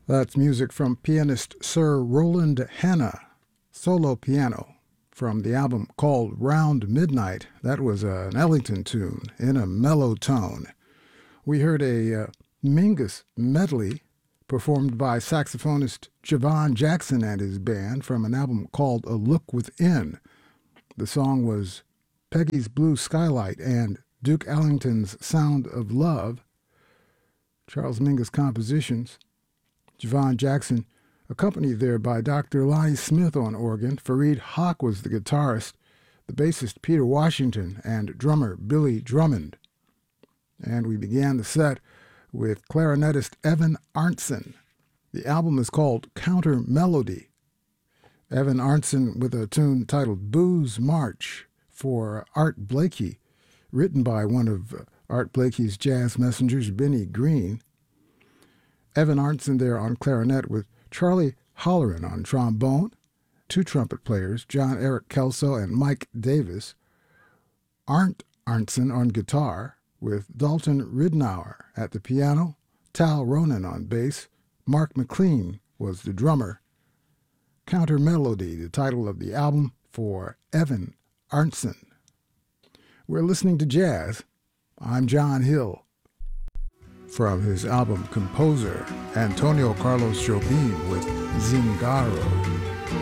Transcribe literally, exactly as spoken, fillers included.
That's music from pianist Sir Roland Hanna, solo piano, from the album called Round Midnight. That was an Ellington tune in a mellow tone. We heard a uh, Mingus medley performed by saxophonist Javon Jackson and his band from an album called A Look Within. The song was Peggy's Blue Skylight and Duke Ellington's Sound of Love, Charles Mingus compositions. Javon Jackson, accompanied there by Doctor Lonnie Smith on organ. Fareed Haq was the guitarist, the bassist Peter Washington, and drummer Billy Drummond. And we began the set with clarinetist Evan Arntzen. The album is called Counter Melody. Evan Arntzen with a tune titled Booze March for Art Blakey, written by one of Art Blakey's jazz messengers, Benny Green. Evan Arntzen there on clarinet with Charlie Holleran on trombone, two trumpet players, John Eric Kelso and Mike Davis. Arndt Arntzen on guitar with Dalton Ridnour at the piano, Tal Ronan on bass. Mark McLean was the drummer. Counter Melody, the title of the album for Evan Arntzen. We're listening to jazz. I'm John Hill. From his album Composer, Antonio Carlos Jobim with Zingaro.